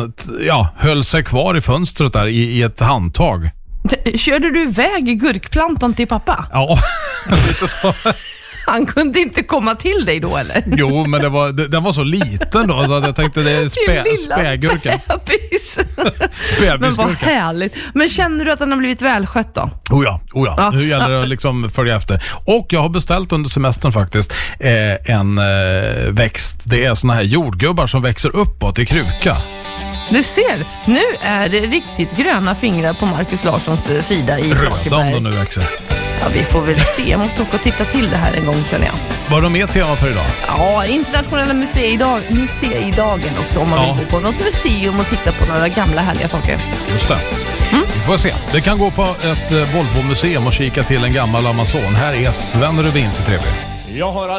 den höll sig kvar i fönstret där i ett handtag. Körde du iväg gurkplantan till pappa? Ja, lite så. Han kunde inte komma till dig då, eller? Jo, men den var så liten då så att jag tänkte det är spägurka. Men vad härligt. Men känner du att den har blivit välskött då? Oh ja. Nu gäller det att liksom följa efter. Och jag har beställt under semestern faktiskt en växt. Det är såna här jordgubbar som växer uppåt i kruka. Du ser, nu är det riktigt gröna fingrar på Marcus Larssons sida i Röda om de nu växer. Ja, vi får väl se. Jag måste åka och titta till det här en gång, känner jag. Vad är de med tema för idag? Ja, internationella museidagen också, om man vill gå på något museum och titta på några gamla härliga saker. Just det. Vi får se. Det kan gå på ett Volvo-museum och kika till en gammal Amazon. Här är Sven Rubin, så trevligt. Jag har